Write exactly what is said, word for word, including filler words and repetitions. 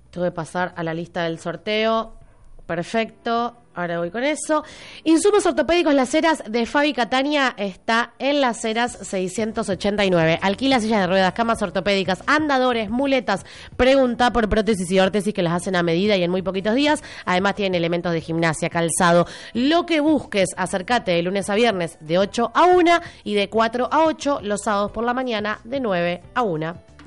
Tengo que pasar a la lista del sorteo. Perfecto. Ahora voy con eso. Insumos ortopédicos Las Heras de Fabi Catania está en Las Heras seiscientos ochenta y nueve. Alquila sillas de ruedas, camas ortopédicas, andadores, muletas. Pregunta por prótesis y órtesis que las hacen a medida y en muy poquitos días. Además tienen elementos de gimnasia, calzado. Lo que busques, acércate de lunes a viernes de ocho a una y de cuatro a ocho los sábados por la mañana de nueve a una.